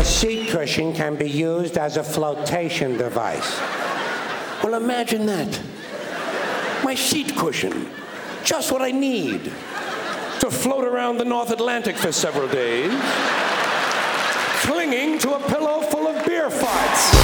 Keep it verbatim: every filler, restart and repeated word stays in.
seat cushion can be used as a flotation device. Well, imagine that. My seat cushion. Just what I need to float around the North Atlantic for several days, clinging to a pillow full of beer farts.